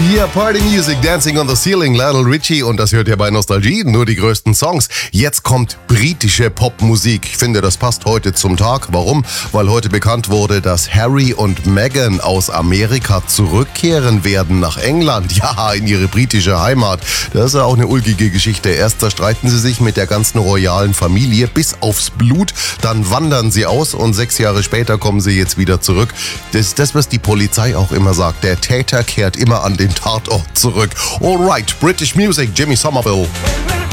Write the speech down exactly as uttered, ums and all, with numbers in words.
Ja, Party Music, Dancing on the Ceiling, Lionel Richie, und das hört ihr bei Nostalgie, nur die größten Songs. Jetzt kommt britische Popmusik. Ich finde, das passt heute zum Tag. Warum? Weil heute bekannt wurde, dass Harry und Meghan aus Amerika zurückkehren werden nach England. Ja, in ihre britische Heimat. Das ist ja auch eine ulkige Geschichte. Erst zerstreiten sie sich mit der ganzen royalen Familie bis aufs Blut, dann wandern sie aus und sechs Jahre später kommen sie jetzt wieder zurück. Das ist das, was die Polizei auch immer sagt. Der Täter kehrt immer an den Tatort zurück. Alright, British Music, Jimmy Somerville.